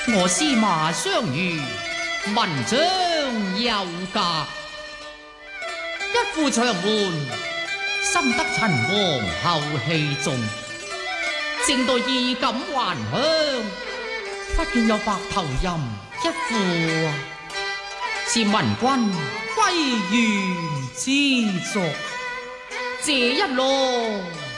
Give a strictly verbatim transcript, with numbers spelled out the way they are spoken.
我司馬相如，文章有格，一副長門，深得陳王后器重。正待衣錦還鄉，忽見有白頭吟一副，是文君歸園之作。這一來